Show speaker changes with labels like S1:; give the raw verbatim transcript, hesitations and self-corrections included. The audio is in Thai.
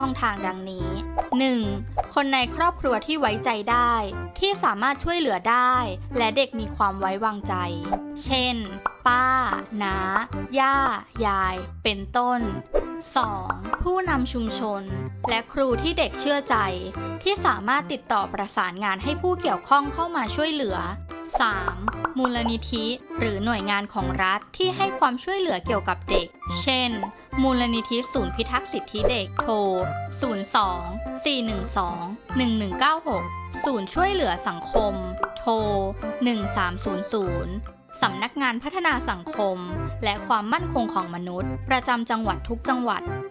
S1: ช่องทางดังนี้ หนึ่ง. คนในครอบครัวที่ไว้ใจได้ที่สามารถช่วยเหลือได้และเด็กมีความไว้วางใจเช่นป้าน้าย่ายายเป็นต้น สอง. ผู้นำชุมชนและครูที่เด็กเชื่อใจที่สามารถติดต่อประสานงานให้ผู้เกี่ยวข้องเข้ามาช่วยเหลือ สาม. มูลนิธิหรือหน่วยงานของรัฐที่ให้ความช่วยเหลือเกี่ยวกับเด็กเช่นมูลนิธิศูนย์พิทักษ์สิทธิเด็กโทร ศูนย์ สอง สี่ หนึ่ง สอง หนึ่ง หนึ่ง เก้า หก ศูนย์ช่วยเหลือสังคมโทร หนึ่ง สาม ศูนย์ ศูนย์ สำนักงานพัฒนาสังคมและความมั่นคงของมนุษย์ประจำจังหวัดทุกจังหวัด